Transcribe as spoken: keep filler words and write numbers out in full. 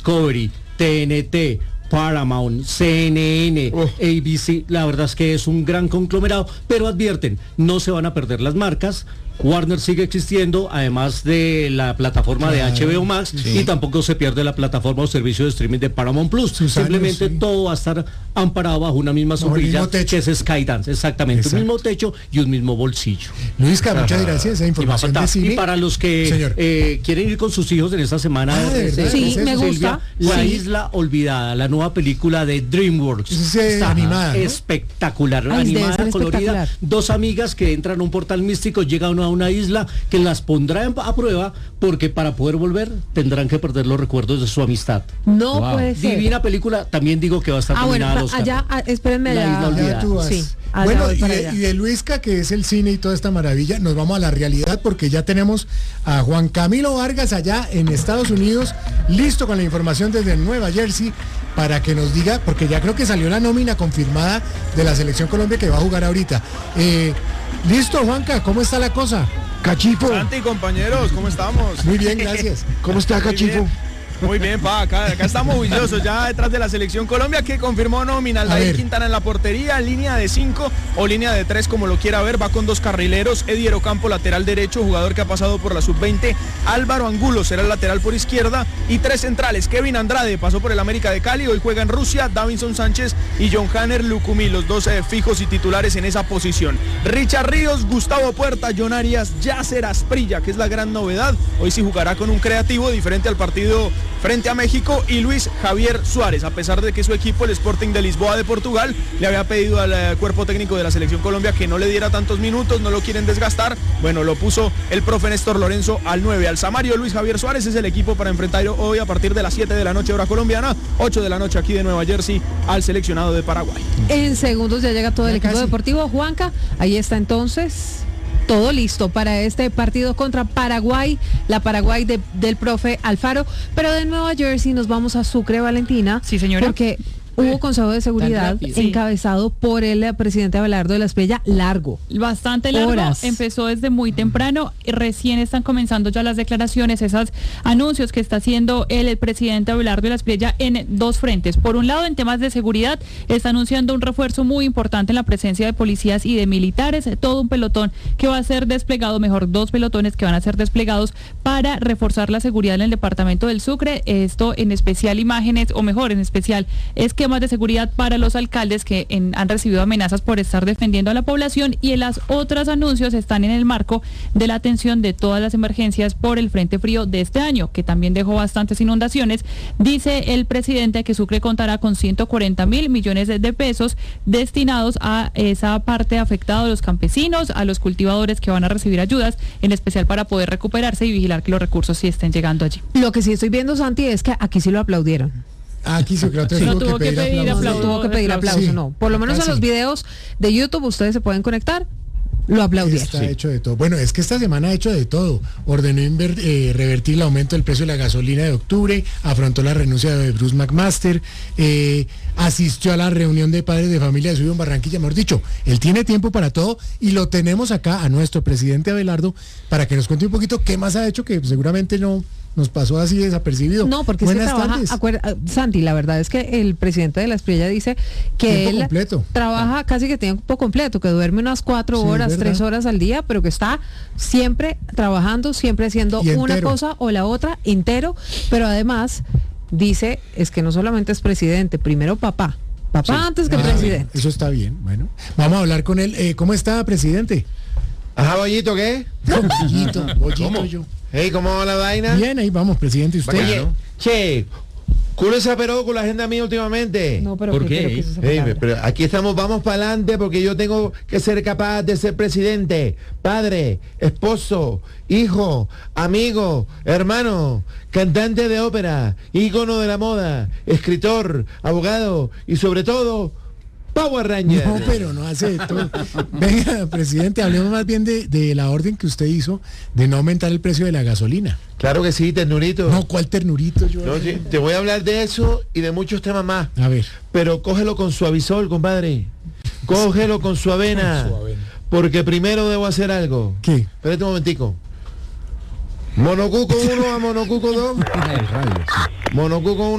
Discovery, T N T, Paramount, C N N, oh. A B C, la verdad es que es un gran conglomerado, pero advierten, no se van a perder las marcas. Warner sigue existiendo, además de la plataforma claro, de H B O Max, sí. y tampoco se pierde la plataforma o servicio de streaming de Paramount Plus. Sus Simplemente años, sí. todo va a estar amparado bajo una misma sombrilla, no, que es Skydance, exactamente, Exacto. un mismo techo y un mismo bolsillo. Luisca, muchas gracias, esa información de cine. Y para los que eh, quieren ir con sus hijos en esta semana, ah, de verdad, sí, me gusta. Silvia, La sí. Isla Olvidada, la nueva película de DreamWorks. Sí, está animada, ¿no? Espectacular, Ay, animada, colorida. Dos amigas que entran a un portal místico, llegan a una isla que las pondrá a prueba porque para poder volver tendrán que perder los recuerdos de su amistad. No wow. puede ser. Divina película, también digo que va a estar ah, nominada bueno, al Oscar. allá, ah, espérenme allá. allá tú vas. Sí, allá bueno, y de, y de Luisca, que es el cine y toda esta maravilla, nos vamos a la realidad porque ya tenemos a Juan Camilo Vargas allá en Estados Unidos, listo con la información desde Nueva Jersey, para que nos diga, porque ya creo que salió la nómina confirmada de la Selección Colombia que va a jugar ahorita. Eh, listo, Juanca, ¿cómo está la cosa? Cachifo. Santi, compañeros, ¿cómo estamos? Muy bien, gracias. ¿Cómo está, Cachifo? Muy bien, pa, acá, acá estamos juiciosos ya detrás de la Selección Colombia, que confirmó nómina. David Quintana en la portería, línea de cinco o línea de tres, como lo quiera ver. Va con dos carrileros, Eddie Ocampo, lateral derecho, jugador que ha pasado por la sub veinte. Álvaro Angulo será el lateral por izquierda. Y tres centrales, Kevin Andrade, pasó por el América de Cali, hoy juega en Rusia. Davinson Sánchez y John Hanner Lucumí, los dos eh, fijos y titulares en esa posición. Richard Ríos, Gustavo Puerta, John Arias, Yasser Asprilla, que es la gran novedad. Hoy sí jugará con un creativo diferente al partido frente a México, y Luis Javier Suárez, a pesar de que su equipo, el Sporting de Lisboa de Portugal, le había pedido al uh, cuerpo técnico de la Selección Colombia que no le diera tantos minutos, no lo quieren desgastar. Bueno, lo puso el profe Néstor Lorenzo al nueve. Al Samario, Luis Javier Suárez es el equipo para enfrentar hoy a partir de las siete de la noche hora colombiana, ocho de la noche aquí de Nueva Jersey, al seleccionado de Paraguay. En segundos ya llega todo ya el equipo casi. deportivo. Juanca, ahí está entonces todo listo para este partido contra Paraguay, la Paraguay de, del profe Alfaro. Pero de Nueva Jersey nos vamos a Sucre, Valentina. Sí, señora. Porque hubo consejo de seguridad encabezado sí. por el presidente Abelardo de la Espriella, largo. Bastante largo, Horas. empezó desde muy temprano, y recién están comenzando ya las declaraciones, esos anuncios que está haciendo el, el presidente Abelardo de la Espriella en dos frentes. Por un lado, en temas de seguridad, está anunciando un refuerzo muy importante en la presencia de policías y de militares, todo un pelotón que va a ser desplegado, mejor, dos pelotones que van a ser desplegados para reforzar la seguridad en el departamento del Sucre. Esto en especial imágenes, o mejor, en especial es que de seguridad para los alcaldes que en, han recibido amenazas por estar defendiendo a la población, y en las otros anuncios están en el marco de la atención de todas las emergencias por el frente frío de este año, que también dejó bastantes inundaciones. Dice el presidente que Sucre contará con ciento cuarenta mil millones de pesos destinados a esa parte afectada, a los campesinos, a los cultivadores que van a recibir ayudas, en especial para poder recuperarse y vigilar que los recursos sí estén llegando allí. Lo que sí estoy viendo, Santi, es que aquí sí lo aplaudieron. Aquí sí, creo que sí, no tuvo que pedir, que pedir aplauso. No tuvo que pedir aplauso, sí. no. Por lo menos en los videos de YouTube ustedes se pueden conectar. Lo aplaudieron. Está sí. hecho de todo. Bueno, es que esta semana ha hecho de todo. Ordenó inver, eh, revertir el aumento del precio de la gasolina de octubre, afrontó la renuncia de Bruce McMaster, eh, asistió a la reunión de padres de familia de su hijo en Barranquilla. Mejor dicho, él tiene tiempo para todo, y lo tenemos acá a nuestro presidente Abelardo para que nos cuente un poquito qué más ha hecho, que seguramente no nos pasó así desapercibido. No, porque Buenas es que trabaja, acuerda, Santi, la verdad es que el presidente de la Espriella dice que tiempo él completo. trabaja casi que tiempo completo, que duerme unas cuatro sí, horas, tres horas al día, pero que está siempre trabajando, siempre haciendo una cosa o la otra, entero, pero además dice, es que no solamente es presidente, primero papá. Papá sí. antes que ah, presidente. Eso está bien, bueno. Vamos a hablar con él. Eh, ¿Cómo está, presidente? Ajá, Bollito, ¿qué? No, Bollito, Bollito yo. Hey, ¿cómo va la vaina? Bien, ahí vamos, presidente. ¿Y usted? Oye, che, culo se aperó con la agenda mía últimamente. No, pero ¿por qué? qué? Pero, hey, pero aquí estamos, vamos para adelante, porque yo tengo que ser capaz de ser presidente, padre, esposo, hijo, amigo, hermano, cantante de ópera, ícono de la moda, escritor, abogado y sobre todo Power Ranger. No, pero no hace todo. Venga, presidente, hablemos más bien de, de la orden que usted hizo de no aumentar el precio de la gasolina. Claro que sí, ternurito. No, ¿cuál ternurito? Yo no, sí, te voy a hablar de eso y de muchos temas más. A ver. Pero cógelo con suavisol, compadre. Cógelo con su avena. Con su avena. Porque primero debo hacer algo. ¿Qué? Espérate un momentico. Monocuco uno a Monocuco dos. Monocuco uno.